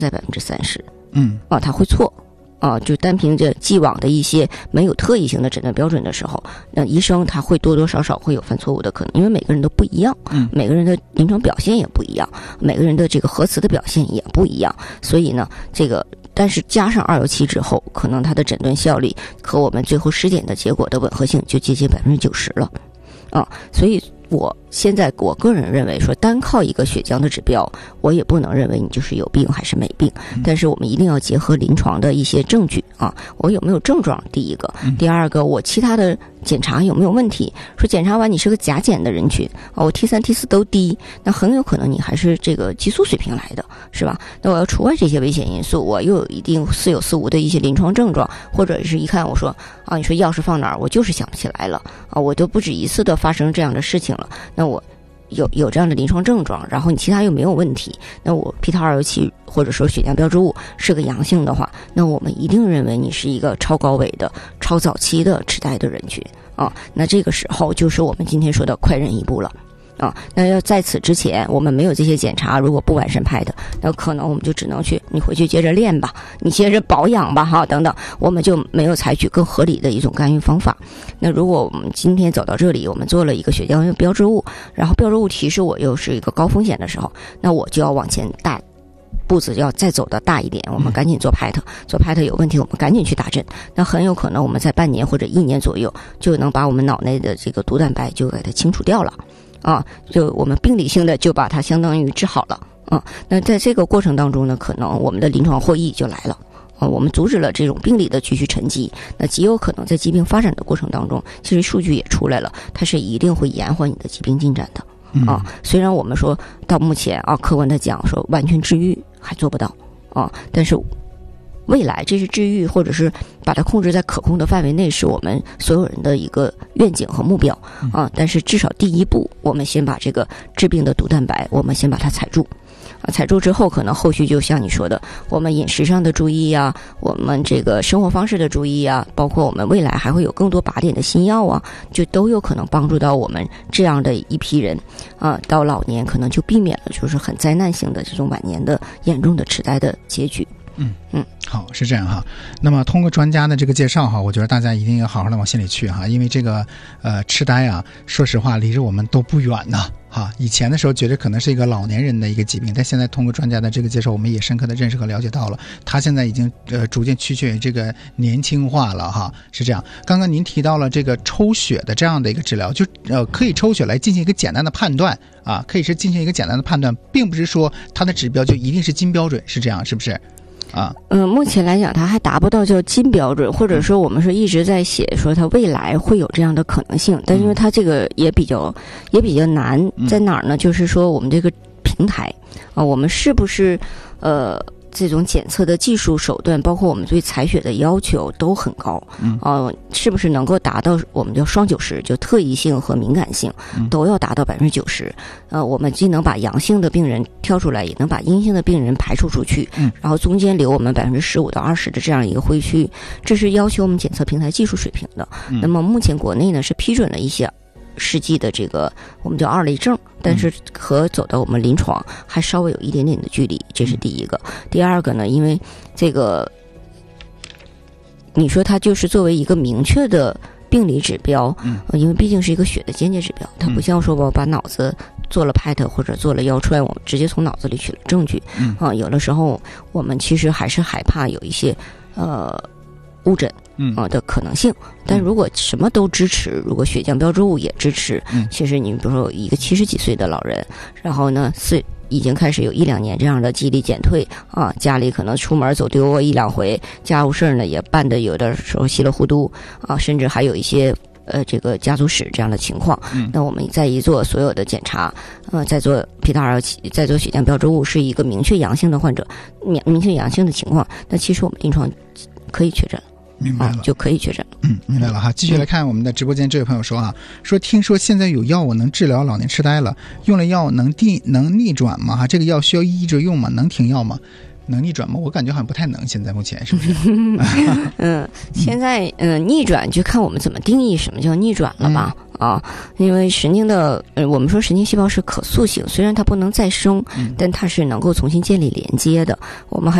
在30%。它会错。就单凭着既往的一些没有特异性的诊断标准的时候，那医生他会多多少少会有犯错误的可能，因为每个人都不一样，每个人的临床表现也不一样，每个人的这个核磁的表现也不一样，所以呢，但是加上217之后，可能它的诊断效力和我们最后尸检的结果的吻合性就接近90%了，所以现在我个人认为说，单靠一个血浆的指标，我也不能认为你就是有病还是没病。但是我们一定要结合临床的一些证据我有没有症状？第一个，第二个，我其他的检查有没有问题？说检查完你是个甲减的人群我 T3、T4 都低，那很有可能你还是这个激素水平来的，是吧？那我要除外这些危险因素，我又有一定似有似无的一些临床症状，或者是一看我说你说钥匙放哪儿，我就是想不起来了我都不止一次的发生这样的事情了。那我有这样的临床症状，然后你其他又没有问题，那我 p-tau217或者说血浆标志物是个阳性的话，那我们一定认为你是一个超高危的超早期的痴呆的人群那这个时候就是我们今天说的快人一步了那要在此之前我们没有这些检查，如果不完善拍的，那可能我们就只能去你回去接着练吧，你接着保养吧等等，我们就没有采取更合理的一种干预方法。那如果我们今天走到这里，我们做了一个血浆标志物，然后标志物提示我又是一个高风险的时候，那我就要往前大步子要再走的大一点，我们赶紧做PET，做PET有问题我们赶紧去打针，那很有可能我们在半年或者1年左右就能把我们脑内的这个毒蛋白就给它清除掉了就我们病理性的就把它相当于治好了那在这个过程当中呢，可能我们的临床获益就来了我们阻止了这种病理的继续沉积，那极有可能在疾病发展的过程当中，其实数据也出来了，它是一定会延缓你的疾病进展的虽然我们说到目前客观的讲说完全治愈还做不到但是未来这是治愈或者是把它控制在可控的范围内，是我们所有人的一个愿景和目标但是至少第一步，我们先把这个致病的毒蛋白我们先把它踩住踩住之后，可能后续就像你说的，我们饮食上的注意我们这个生活方式的注意包括我们未来还会有更多靶点的新药就都有可能帮助到我们这样的一批人到老年可能就避免了就是很灾难性的这种晚年的严重的痴呆的结局。 好，是这样哈。那么通过专家的这个介绍我觉得大家一定要好好的往心里去因为这个痴呆说实话离着我们都不远呢以前的时候觉得可能是一个老年人的一个疾病，但现在通过专家的这个介绍，我们也深刻的认识和了解到了，他现在已经逐渐趋近于这个年轻化了是这样。刚刚您提到了这个抽血的这样的一个治疗，就可以抽血来进行一个简单的判断可以是进行一个简单的判断，并不是说它的指标就一定是金标准，是这样是不是？ 目前来讲它还达不到叫金标准，或者说我们是一直在写说它未来会有这样的可能性，但因为它这个也比较难，在哪儿呢？就是说我们这个平台我们是不是这种检测的技术手段，包括我们对采血的要求都很高是不是能够达到我们叫双90，就特异性和敏感性都要达到90%我们既能把阳性的病人挑出来，也能把阴性的病人排除出去然后中间留我们15%到20%的这样一个灰区，这是要求我们检测平台技术水平的那么目前国内呢是批准了一些实际的这个我们叫2类证，但是和走到我们临床还稍微有一点点的距离，这是第一个。第二个呢，因为这个你说它就是作为一个明确的病理指标因为毕竟是一个血的间接指标，它不像说我把脑子做了 PET 或者做了腰穿，我们直接从脑子里取了证据有的时候我们其实还是害怕有一些误诊的可能性，但如果什么都支持，如果血浆标志物也支持其实你比如说有一个70几岁的老人，然后呢已经开始有1-2年这样的记忆力减退家里可能出门走丢过1-2回，家务事呢也办得有的时候稀里糊涂甚至还有一些这个家族史这样的情况那我们再一做所有的检查再做 p-tau217，再做血浆标志物是一个明确阳性的患者，明确阳性的情况，那其实我们临床可以确诊了， 明白了就可以确诊了。 明白了哈。继续来看我们的直播间，这位朋友说说听说现在有药物能治疗老年痴呆了，用了药能逆转吗？这个药需要一直用吗？能停药吗？ 能逆转吗？我感觉好像不太能，现在目前是不是？ 现在逆转就看我们怎么定义什么叫逆转了吧。因为神经的我们说神经细胞是可塑性，虽然它不能再生，但它是能够重新建立连接的。我们还